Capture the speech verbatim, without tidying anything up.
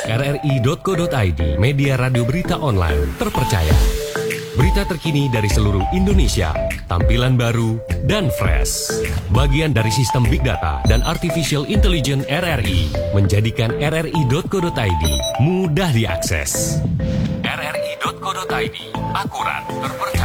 r r i titik co titik i d, media radio berita online terpercaya. Berita terkini dari seluruh Indonesia, tampilan baru dan fresh. Bagian dari sistem Big Data dan Artificial Intelligence R R I menjadikan r r i titik co titik i d mudah diakses. r r i titik co titik i d, akurat, terpercaya.